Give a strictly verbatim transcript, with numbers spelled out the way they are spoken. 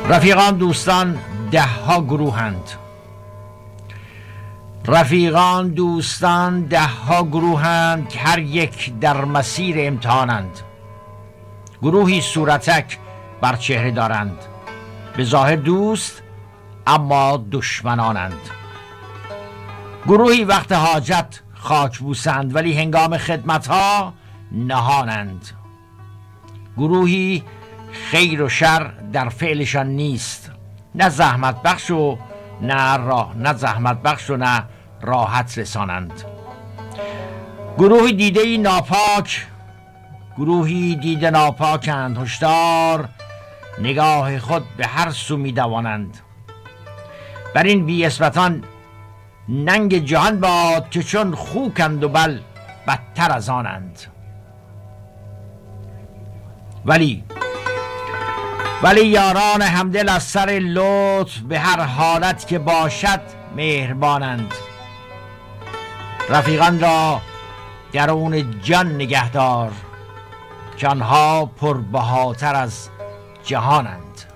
رفیقان دوستان ده ها گروهند. رفیقان دوستان ده ها گروهند که هر یک در مسیر امتحانند. گروهی صورتک بر چهره دارند، به ظاهر دوست اما دشمنانند. گروهی وقت حاجت خاک بوسند ولی هنگام خدمت ها نهانند. گروهی خیر و شر در فعلشان نیست، نه زحمت بخش و نه راه نه زحمت بخش و نه راحت رسانند. گروهی دیده ای ناپاک گروهی دیده ناپاکند، هشدار نگاه خود به هر سو می دوانند. بر این بی اسمتان ننگ جهان باد که چون خوکند و بل بدتر از آنند. ولی ولی یاران همدل از سر لطف به هر حالت که باشد مهربانند. رفیقان را درون جان نگهدار که آنها پربهاتر از جهانند.